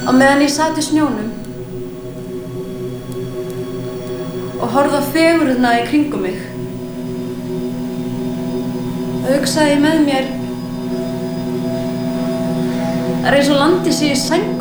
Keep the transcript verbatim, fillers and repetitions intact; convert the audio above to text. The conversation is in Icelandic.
Á meðan ég sat í snjónum og horfði á fegurðina í kringum mig, hugsaði ég með mér, það er eins og landið sé í sængurför.